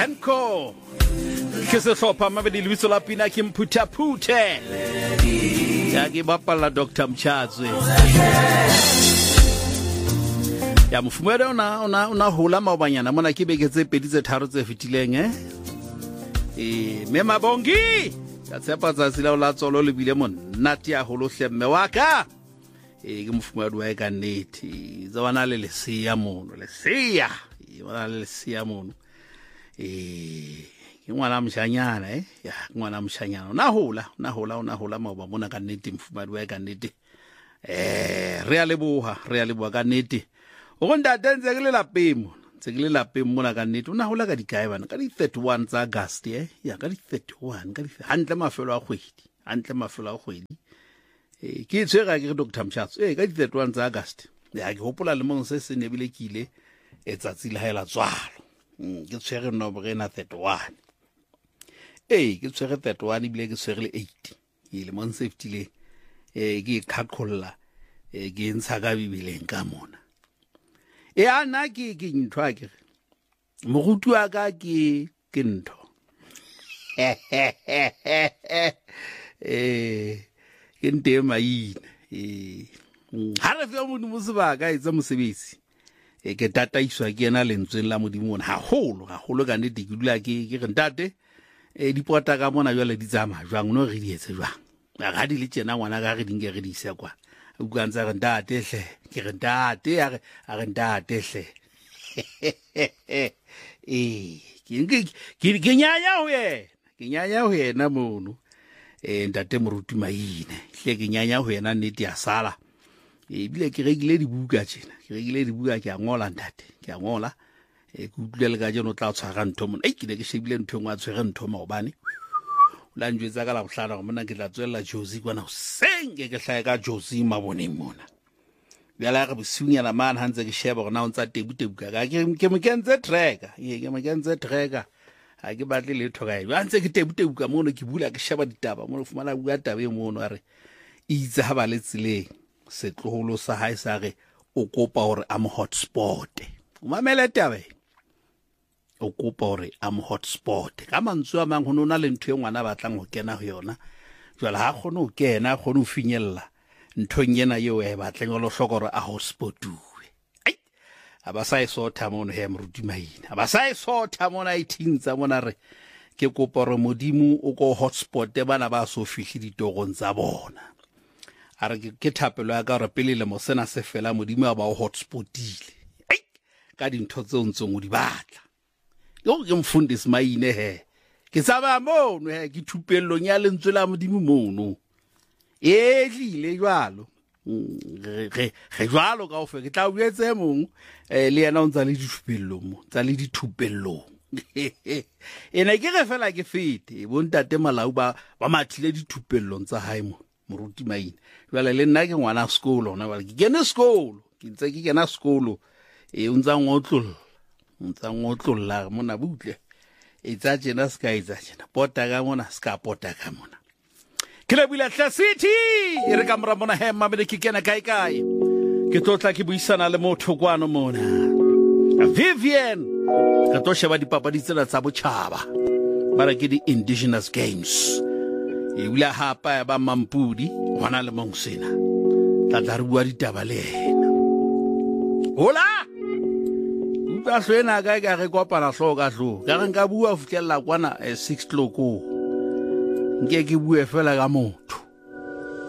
Enko ke se hlopha mabedi lebitso la pina ke Mphuthaphuthe ya ke bapala Dr. Mchatswe ya mofumere ona hola maobanyana mona ke beketse pedi tse tharo tse fitileng me mabongi ka tshepa tsatsi la la tsolo le bile monate ya holohle mme wa ka ke mofumere wa ka nnete zawana le lesia mono lesia wana le lesia mono ke ngwana mshanyana ya ngwana mshanyana una hola maoba mona ka nnete mfumari wa ka nnete re a leboha ka nnete o go ntate ntse ke le lapeng mona ka nnete una hola ka dikae bana ka di 31 tsa August ya ka di 31 ka di hantle mafelo a kgwedi ke tshwega ke Dr. Mchatswe ka di 31 tsa August ya ke hopola le mong se nebile ke ile etsatsi la haela tswalo ke tshwere no borena 31 ke tshwere 31 bile ke tshwere le 8 ile mon safety le ke khakholla ke ntsha ka bibileng ka mona ana ke ntwa ke morutu wa ka ke ntho ke nte maina ha re fe mo moseba ka etsa mosebetsi ke tataiswa ke ena lentsweng la modimo ha holo ka nnete ke dula ke re ntate dipota ka mona jwale di tsama jwang no re di etse jwang ga di le tsena ngwana ka re dinge re di isa kwa o gantsa re ntate hle ke re ntate a re ntate hle ke nyanya ho yena mono ntate moruti maine hle ke nyanya ho yena nnete ya sala bile ke regile dibuka ke a ngola ntate ke a ngola ke utlwele ka jeno tla tshwara ntho mona ke ne ke shebile ntho ngwa tshwere ntho maobane la njwetsa ka la bohlana go mona ke tla tswela Josie kwana senge ke hlae ka Josie maboneng mona bjala ga bosiunyana man hantse ke sheba gona o ntsa tebutebuka ka ke mo kentse tracker ha ke batle le thoka e hantse ke tebutebuka mono ke bula ke sheba ditaba mono fumana bua taba e mono a re itse ha ba le tseleng setloholo sa hae sa re o kopa hore am hotspot o mamele tabe o kopa hore am hotspot ka mantswe a mang ho nona le ntho e ngwana batlang ho kena ho yona jwale ha khone o kena khone o finyella ntho nyena yeo e batlang lo hloka hore a hotspotuwe aba sa isotha mono he mruti maina aba sa isotha mona itintsa mona re ke kopa hore modimo o go hotspot bana ba so fihli ditogong tsa bona are ke thapelo ya ka re pele le mo sena se fela modimo ba o hotspotile ka dintho tse ntsong o di batla yo ke mfundisi maine he ke tsaba mono he ke thupellong ya lentswe la modimo mono tlile jwalo re jwalo ka ofe ke tla o etse mong le yena o ntsa le dithupellong ene ke re fela ke fete bontate malau ba mathile dithupellong tsa hae moruti maine jwale le nna ke ngwana sekolo ona ba ke kena sekolo ke ntse ke kena sekolo o ntsa ngotlolla mona butle etsa tsena ska etsa tsena pota ka mona ska pota ka mona ke le bula Tla City re ka mora mona he mabele ke kena kae ke tlotla ke buisana le motho kwano mona Vivian ka to sheba dipapadi tsena tsa botjhaba bara ke di indigenous games bula hapa ba mampudi hona le mongsena tla re bua ditaba le yena hola utlwa hlwena ka re kopana hloka ka re nka bua futlella kwana 6 o'clock nke ke bue fela ka mo